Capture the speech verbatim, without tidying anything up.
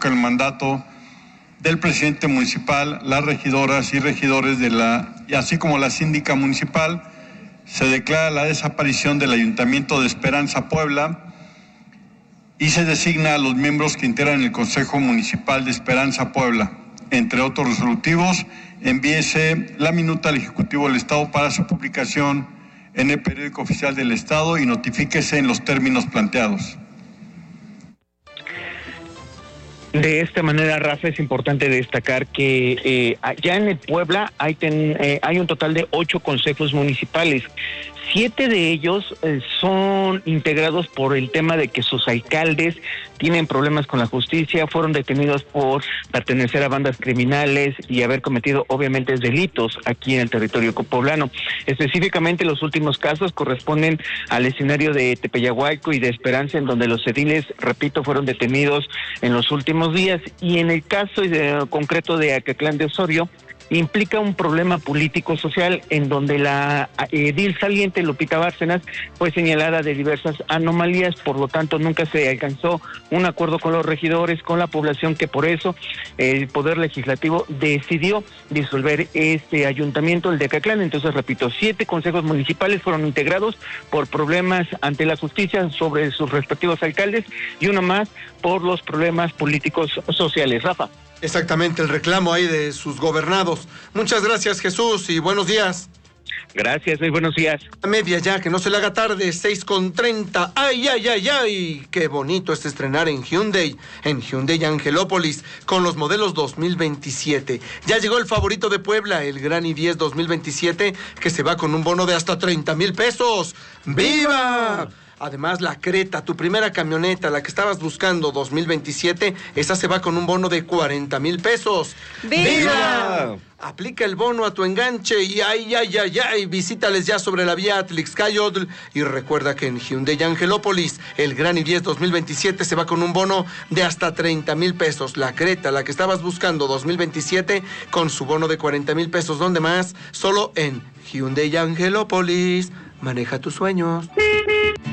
caduca el mandato del presidente municipal, las regidoras y regidores de la, y así como la síndica municipal, se declara la desaparición del Ayuntamiento de Esperanza, Puebla, y se designa a los miembros que integran el Consejo Municipal de Esperanza, Puebla. Entre otros resolutivos, envíese la minuta al Ejecutivo del Estado para su publicación en el periódico oficial del Estado y notifíquese en los términos planteados. De esta manera, Rafa, es importante destacar que eh, ya en el Puebla hay, ten, eh, hay un total de ocho consejos municipales. Siete de ellos eh, son integrados por el tema de que sus alcaldes tienen problemas con la justicia, fueron detenidos por pertenecer a bandas criminales y haber cometido, obviamente, delitos aquí en el territorio poblano. Específicamente, los últimos casos corresponden al escenario de Tepeyahualco y de Esperanza, en donde los ediles, repito, fueron detenidos en los últimos días. Y en el caso de, concreto de Acatlán de Osorio, implica un problema político-social en donde la edil saliente Lupita Bárcenas fue señalada de diversas anomalías, por lo tanto nunca se alcanzó un acuerdo con los regidores, con la población, que por eso el Poder Legislativo decidió disolver este ayuntamiento, el de Acatlán. Entonces, repito, siete consejos municipales fueron integrados por problemas ante la justicia sobre sus respectivos alcaldes y uno más por los problemas políticos sociales. Rafa. Exactamente, el reclamo ahí de sus gobernados. Muchas gracias, Jesús, y buenos días. Gracias, muy buenos días. A media ya, que no se le haga tarde, seis con treinta. ¡Ay, ay, ay, ay! Qué bonito es estrenar en Hyundai, en Hyundai Angelópolis, con los modelos dos mil veintisiete. Ya llegó el favorito de Puebla, el Gran i diez dos mil veintisiete, que se va con un bono de hasta treinta mil pesos. ¡Viva! Además, la Creta, tu primera camioneta, la que estabas buscando, dos mil veintisiete, esa se va con un bono de cuarenta mil pesos. ¡Viva! ¡Viva! Aplica el bono a tu enganche y ay, ay, ay, ay, visítales ya sobre la vía Atlixcayotl y recuerda que en Hyundai Angelópolis, el Gran i diez dos mil veintisiete se va con un bono de hasta treinta mil pesos. La Creta, la que estabas buscando, dos mil veintisiete, con su bono de cuarenta mil pesos. ¿Dónde más? Solo en Hyundai Angelópolis. Maneja tus sueños.